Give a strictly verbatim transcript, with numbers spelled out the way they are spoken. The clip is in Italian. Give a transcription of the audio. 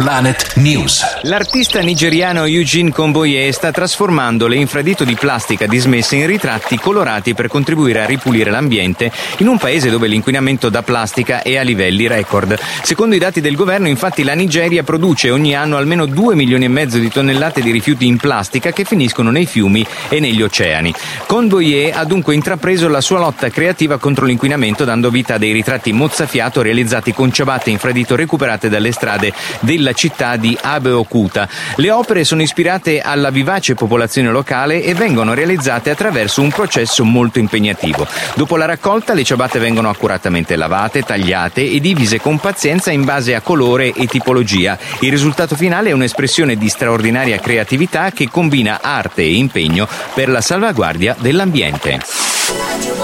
Planet News. L'artista nigeriano Eugene Komboye sta trasformando le infradito di plastica dismesse in ritratti colorati per contribuire a ripulire l'ambiente in un paese dove l'inquinamento da plastica è a livelli record. Secondo i dati del governo, infatti, la Nigeria produce ogni anno almeno due milioni e mezzo di tonnellate di rifiuti in plastica che finiscono nei fiumi e negli oceani. Komboye ha dunque intrapreso la sua lotta creativa contro l'inquinamento, dando vita a dei ritratti mozzafiato realizzati con ciabatte infradito recuperate dalle strade della città di Abeokuta. Le opere sono ispirate alla vivace popolazione locale e vengono realizzate attraverso un processo molto impegnativo. Dopo la raccolta, le ciabatte vengono accuratamente lavate, tagliate e divise con pazienza in base a colore e tipologia. Il risultato finale è un'espressione di straordinaria creatività che combina arte e impegno per la salvaguardia dell'ambiente.